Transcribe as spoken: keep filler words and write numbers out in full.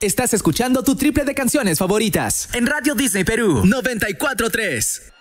Estás escuchando tu triple de canciones favoritas en Radio Disney Perú noventa y cuatro punto tres.